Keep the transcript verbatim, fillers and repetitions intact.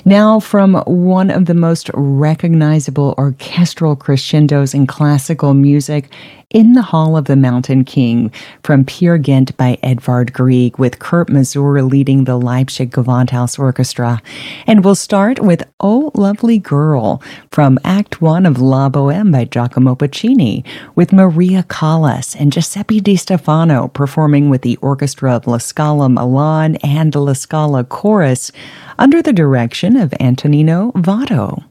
Now, from one of the most recognizable orchestral crescendos in classical music, In the Hall of the Mountain King, from Peer Gynt by Edvard Grieg, with Kurt Masur leading the Leipzig Gewandhaus Orchestra. And we'll start with Oh Lovely Girl, from Act One of La Boheme by Giacomo Puccini, with Maria Callas and Giuseppe Di Stefano performing with the orchestra of La Scala Milan and the La Scala Chorus, under the direction of Antonino Votto.